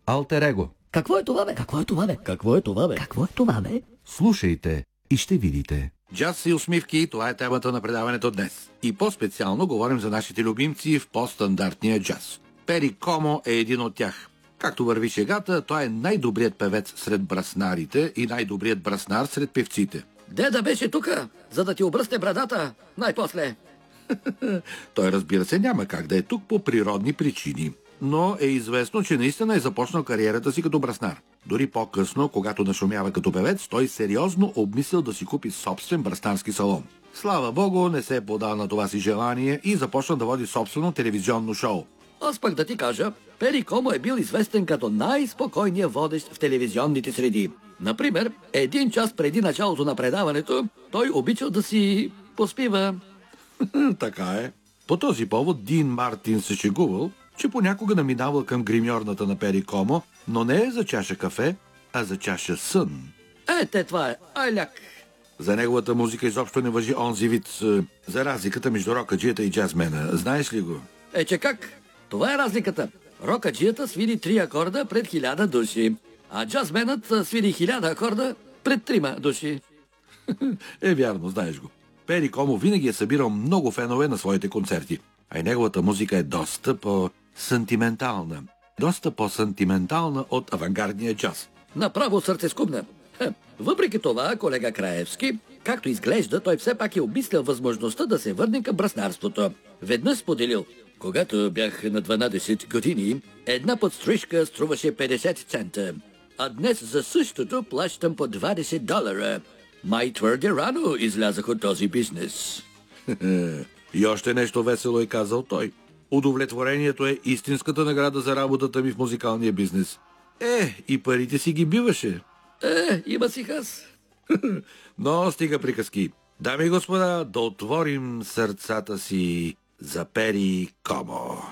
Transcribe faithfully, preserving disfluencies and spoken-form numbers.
Алтер его. Какво е това, бе? Какво е това, бе? Какво е това, бе? Какво е това, бе? Слушайте и ще видите. Джаз и усмивки, това е темата на предаването днес. И по-специално говорим за нашите любимци в по-стандартния джаз. Пери Комо е един от тях. Както върви шегата, той е най-добрият певец сред браснарите и най-добрият браснар сред певците. Деда беше тука, за да ти обръсне брадата най-после. Той, разбира се, няма как да е тук по природни причини. Но е известно, че наистина е започнал кариерата си като браснар. Дори по-късно, когато нашумява като певец, той сериозно обмислил да си купи собствен браснарски салон. Слава богу, не се е подал на това си желание и започна да води собствено телевизионно шоу. Аз пък да ти кажа, Пери Комо е бил известен като най-спокойният водещ в телевизионните среди. Например, един час преди началото на предаването, той обичал да си поспива. Така е. По този повод Дин Мартин се шегувал, че понякога наминавал към гримьорната на Пери Комо, но не е за чаша кафе, а за чаша сън. Ете, това е, айляк. За неговата музика изобщо не важи онзи вид, за разликата между рокаджията и джазмена. Знаеш ли го? Е, че как? Това е разликата. Рокаджията свири три акорда пред хиляда души, а джазменът свири хиляда акорда пред трима души. Е, вярно, знаеш го. Пери Комо винаги е събирал много фенове на своите концерти, а и неговата музика е доста по-сантиментална. Доста по-сантиментална от авангардния джаз. Направо сърцескубна. Хе, въпреки това, колега Краевски, както изглежда, той все пак е обмислял възможността да се върне към браснарството. Веднъж споделил: когато бях на дванадесет години, една подстрижка струваше петдесет цента, а днес за същото плащам по двадесет долара. Май твърде рано излязах от този бизнес. И още нещо весело е казал той. Удовлетворението е истинската награда за работата ми в музикалния бизнес. Е, и парите си ги биваше. Е, има си хас. Но стига приказки. Дами и господа, да отворим сърцата си за Пери Комо.